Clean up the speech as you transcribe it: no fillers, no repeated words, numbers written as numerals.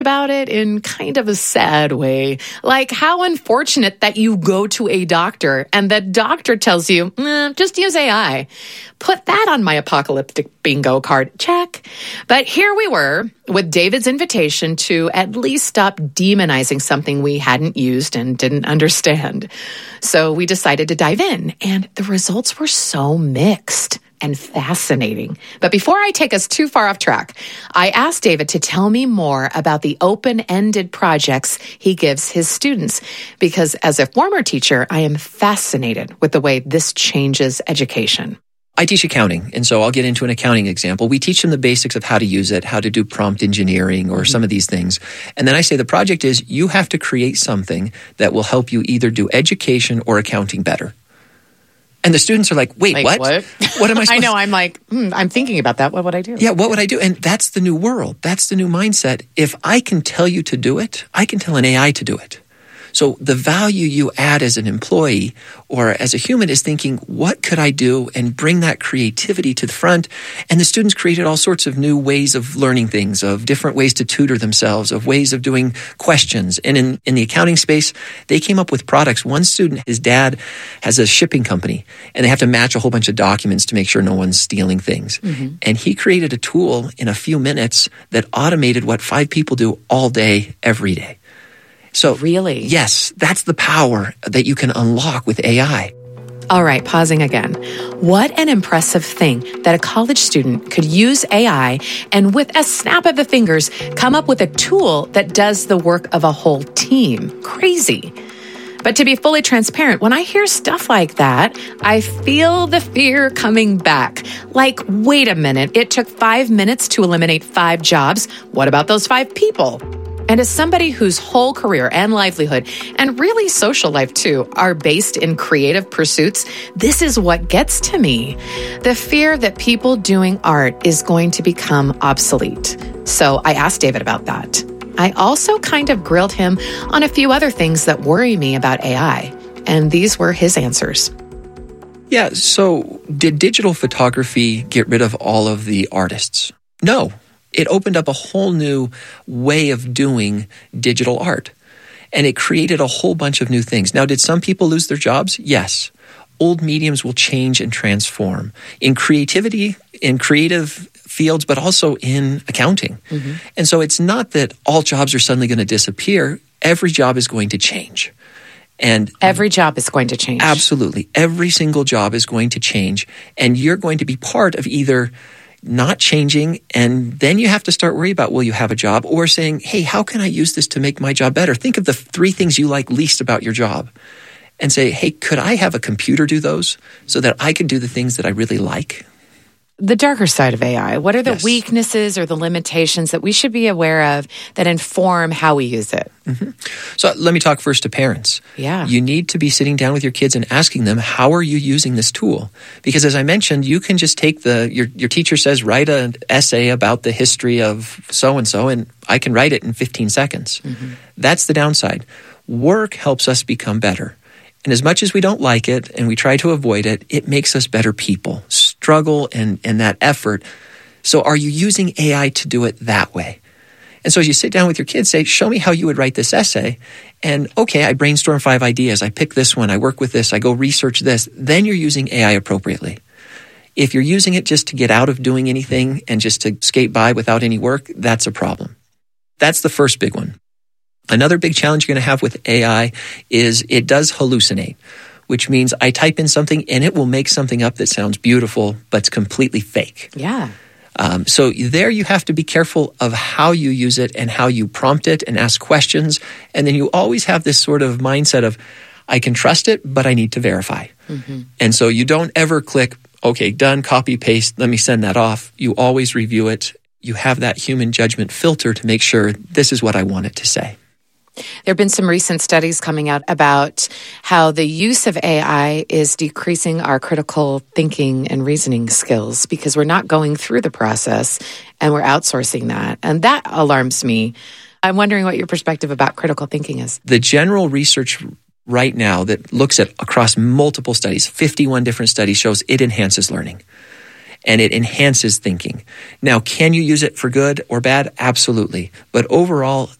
about it in kind of a sad way. Like how unfortunate that you go to a doctor and the doctor tells you, just use AI. Put that on my apocalyptic bingo card. Check. But here we were with David's invitation to at least stop demonizing something we hadn't used and didn't understand. So we decided to dive in, and the results were so mixed and fascinating. But before I take us too far off track, I asked David to tell me more about the open-ended projects he gives his students, because as a former teacher, I am fascinated with the way this changes education. I teach accounting, and so I'll get into an accounting example. We teach them the basics of how to use it, how to do prompt engineering or some of these things. And then I say the project is you have to create something that will help you either do education or accounting better. And the students are like, wait, what? What am I supposed to do? I know, I'm like, I'm thinking about that. What would I do? Yeah, what would I do? And that's the new world. That's the new mindset. If I can tell you to do it, I can tell an AI to do it. So the value you add as an employee or as a human is thinking, what could I do, and bring that creativity to the front. And the students created all sorts of new ways of learning things, of different ways to tutor themselves, of ways of doing questions. And in the accounting space, they came up with products. One student, his dad has a shipping company, and they have to match a whole bunch of documents to make sure no one's stealing things. And he created a tool in a few minutes that automated what 5 people do all day, every day. So really? Yes, that's the power that you can unlock with AI. All right, pausing again. What an impressive thing that a college student could use AI and with a snap of the fingers come up with a tool that does the work of a whole team. Crazy. But to be fully transparent, when I hear stuff like that, I feel the fear coming back. Like, wait a minute, it took 5 minutes to eliminate 5 jobs. What about those 5 people? And as somebody whose whole career and livelihood, and really social life too, are based in creative pursuits, this is what gets to me. The fear that people doing art is going to become obsolete. So I asked David about that. I also kind of grilled him on a few other things that worry me about AI. And these were his answers. Yeah, so did digital photography get rid of all of the artists? No. It opened up a whole new way of doing digital art. And it created a whole bunch of new things. Now, did some people lose their jobs? Yes. Old mediums will change and transform in creativity, in creative fields, but also in accounting. And so it's not that all jobs are suddenly going to disappear. Every job is going to change. And every job is going to change. Absolutely. Every single job is going to change. And you're going to be part of either not changing, and then you have to start worrying about, will you have a job? Or saying, hey, how can I use this to make my job better? Think of the 3 things you like least about your job and say, hey, could I have a computer do those so that I could do the things that I really like? The darker side of AI, what are the weaknesses or the limitations that we should be aware of that inform how we use it? So let me talk first to parents. Yeah. You need to be sitting down with your kids and asking them, how are you using this tool? Because as I mentioned, you can just take your teacher says, write an essay about the history of so-and-so, and I can write it in 15 seconds. That's the downside. Work helps us become better. And as much as we don't like it and we try to avoid it, it makes us better people. Struggle and that effort. So are you using AI to do it that way? And so as you sit down with your kids, say, show me how you would write this essay. And okay, I brainstorm 5 ideas. I pick this one. I work with this. I go research this. Then you're using AI appropriately. If you're using it just to get out of doing anything and just to skate by without any work, that's a problem. That's the first big one. Another big challenge you're going to have with AI is it does hallucinate, which means I type in something and it will make something up that sounds beautiful, but it's completely fake. Yeah. So there you have to be careful of how you use it and how you prompt it and ask questions. And then you always have this sort of mindset of, I can trust it, but I need to verify. And so you don't ever click, okay, done, copy, paste, let me send that off. You always review it. You have that human judgment filter to make sure this is what I want it to say. There have been some recent studies coming out about how the use of AI is decreasing our critical thinking and reasoning skills because we're not going through the process and we're outsourcing that. And that alarms me. I'm wondering what your perspective about critical thinking is. The general research right now that looks at across multiple studies, 51 different studies, shows it enhances learning. and it enhances thinking. Now, can you use it for good or bad? Absolutely. But overall,